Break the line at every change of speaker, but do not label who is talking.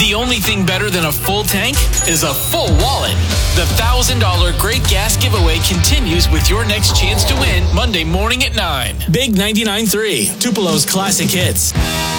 The only thing better than a full tank is a full wallet. The $1,000 Great Gas Giveaway continues with your next chance to win Monday morning at 9. Big 99.3, Tupelo's classic hits.